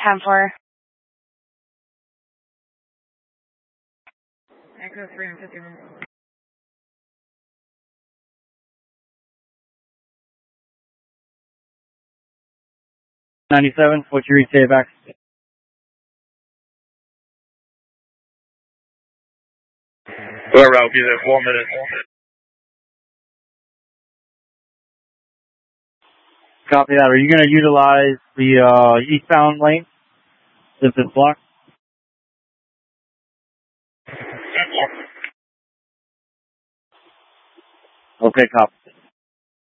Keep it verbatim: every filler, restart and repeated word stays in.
ten four. Echo three and fifty-one. ninety-seven, what's your E T A back? Whoever, I'll be there four minutes. Copy that. Are you going to utilize the uh, eastbound lane since it's blocked? Okay, copy.